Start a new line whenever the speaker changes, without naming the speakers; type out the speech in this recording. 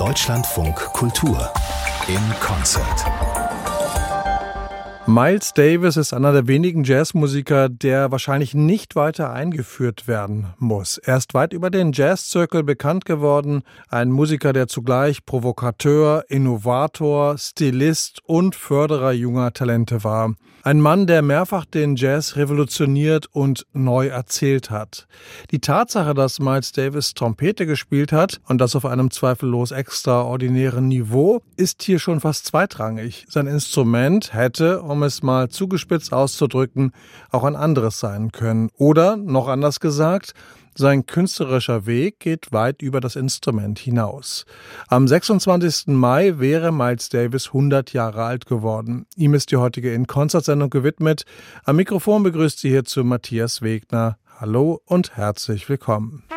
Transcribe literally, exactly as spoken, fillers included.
Deutschlandfunk Kultur in Konzert.
Miles Davis ist einer der wenigen Jazzmusiker, der wahrscheinlich nicht weiter eingeführt werden muss. Er ist weit über den Jazz-Zirkel bekannt geworden, ein Musiker, der zugleich Provokateur, Innovator, Stilist und Förderer junger Talente war. Ein Mann, der mehrfach den Jazz revolutioniert und neu erzählt hat. Die Tatsache, dass Miles Davis Trompete gespielt hat und das auf einem zweifellos extraordinären Niveau, ist hier schon fast zweitrangig. Sein Instrument hätte, um es mal zugespitzt auszudrücken, auch ein anderes sein können. Oder, noch anders gesagt, sein künstlerischer Weg geht weit über das Instrument hinaus. Am sechsundzwanzigsten Mai wäre Miles Davis hundert Jahre alt geworden. Ihm ist die heutige In-Konzert-Sendung gewidmet. Am Mikrofon begrüßt Sie hierzu Matthias Wegner. Hallo und herzlich willkommen.